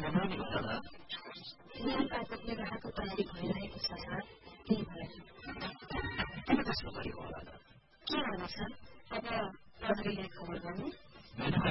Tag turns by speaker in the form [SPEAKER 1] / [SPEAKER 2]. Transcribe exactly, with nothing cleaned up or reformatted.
[SPEAKER 1] बनाउने होला न
[SPEAKER 2] नेपालको मेरो हातको तयारी भइरहेको छ सर त्यही भएर
[SPEAKER 1] किन त्यसो गरेको होला त
[SPEAKER 2] के होला सर अब प्रहरीलाई खबर गर्नु
[SPEAKER 1] होइन